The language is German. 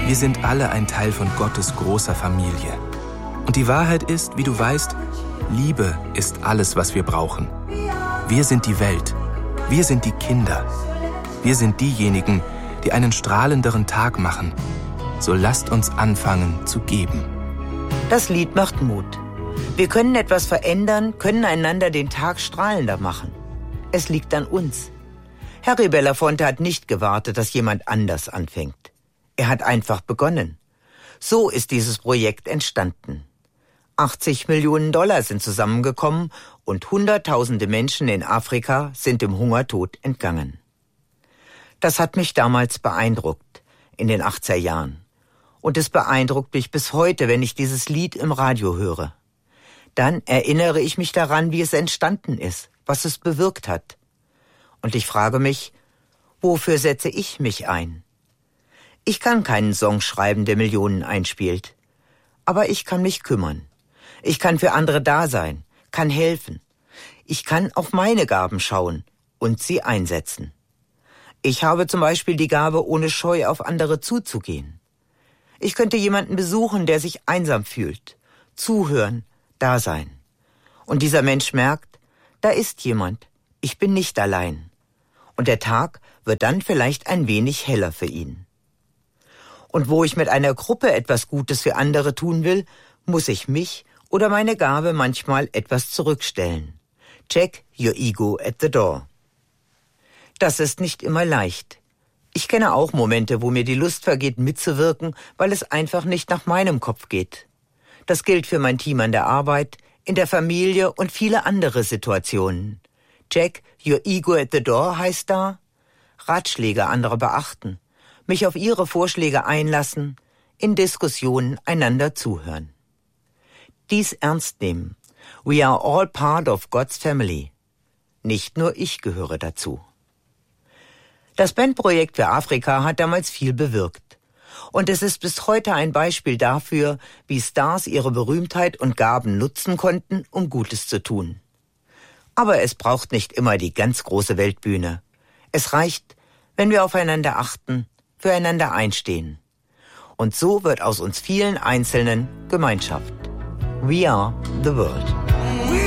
Wir sind alle ein Teil von Gottes großer Familie. Und die Wahrheit ist, wie du weißt, Liebe ist alles, was wir brauchen. Wir sind die Welt. Wir sind die Kinder. Wir sind diejenigen, die einen strahlenderen Tag machen. So lasst uns anfangen zu geben. Das Lied macht Mut. Wir können etwas verändern, können einander den Tag strahlender machen. Es liegt an uns. Harry Belafonte hat nicht gewartet, dass jemand anders anfängt. Er hat einfach begonnen. So ist dieses Projekt entstanden. 80 Millionen $ sind zusammengekommen und Hunderttausende Menschen in Afrika sind dem Hungertod entgangen. Das hat mich damals beeindruckt, in den 80er Jahren. Und es beeindruckt mich bis heute, wenn ich dieses Lied im Radio höre. Dann erinnere ich mich daran, wie es entstanden ist, was es bewirkt hat. Und ich frage mich, wofür setze ich mich ein? Ich kann keinen Song schreiben, der Millionen einspielt. Aber ich kann mich kümmern. Ich kann für andere da sein, kann helfen. Ich kann auf meine Gaben schauen und sie einsetzen. Ich habe zum Beispiel die Gabe, ohne Scheu auf andere zuzugehen. Ich könnte jemanden besuchen, der sich einsam fühlt. Zuhören, da sein. Und dieser Mensch merkt, da ist jemand, ich bin nicht allein. Und der Tag wird dann vielleicht ein wenig heller für ihn. Und wo ich mit einer Gruppe etwas Gutes für andere tun will, muss ich mich oder meine Gabe manchmal etwas zurückstellen. Check your ego at the door. Das ist nicht immer leicht. Ich kenne auch Momente, wo mir die Lust vergeht, mitzuwirken, weil es einfach nicht nach meinem Kopf geht. Das gilt für mein Team an der Arbeit, in der Familie und viele andere Situationen. Check your ego at the door heißt da, Ratschläge anderer beachten, mich auf ihre Vorschläge einlassen, in Diskussionen einander zuhören. Dies ernst nehmen. We are all part of God's family. Nicht nur ich gehöre dazu. Das Bandprojekt für Afrika hat damals viel bewirkt. Und es ist bis heute ein Beispiel dafür, wie Stars ihre Berühmtheit und Gaben nutzen konnten, um Gutes zu tun. Aber es braucht nicht immer die ganz große Weltbühne. Es reicht, wenn wir aufeinander achten, füreinander einstehen. Und so wird aus uns vielen Einzelnen Gemeinschaft. We are the world.